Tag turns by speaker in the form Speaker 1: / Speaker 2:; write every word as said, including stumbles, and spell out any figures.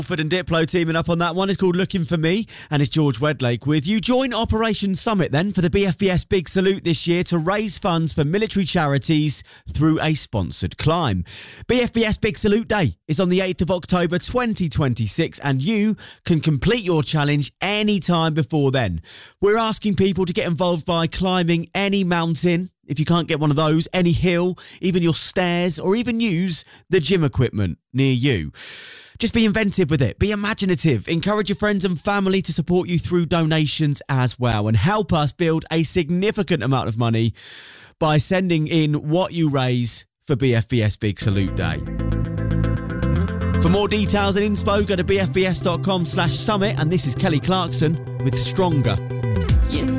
Speaker 1: Ford and Diplo teaming up on that one. It's called Looking For Me, and it's George Wedlake with you. Join Operation Summit then for the B F B S Big Salute this year to raise funds for military charities through a sponsored climb. B F B S Big Salute Day is on the eighth of October twenty twenty-six, and you can complete your challenge any time before then. We're asking people to get involved by climbing any mountain, if you can't get one of those, any hill, even your stairs, or even use the gym equipment near you. Just be inventive with it. Be imaginative. Encourage your friends and family to support you through donations as well, and help us build a significant amount of money by sending in what you raise for B F B S Big Salute Day. For more details and inspo, go to b f b s dot com slash summit, and this is Kelly Clarkson with Stronger.
Speaker 2: You know